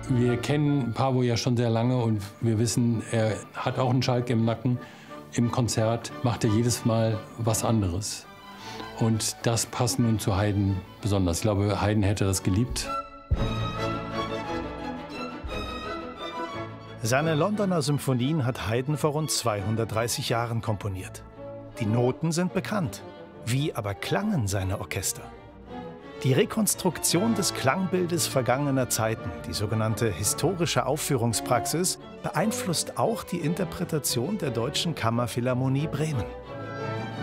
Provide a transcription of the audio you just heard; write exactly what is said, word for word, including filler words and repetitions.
Wir kennen Paavo ja schon sehr lange und wir wissen, er hat auch einen Schalk im Nacken. Im Konzert macht er jedes Mal was anderes. Und das passt nun zu Haydn besonders. Ich glaube, Haydn hätte das geliebt. Seine Londoner Symphonien hat Haydn vor rund zweihundertdreißig Jahren komponiert. Die Noten sind bekannt. Wie aber klangen seine Orchester? Die Rekonstruktion des Klangbildes vergangener Zeiten, die sogenannte historische Aufführungspraxis, beeinflusst auch die Interpretation der Deutschen Kammerphilharmonie Bremen.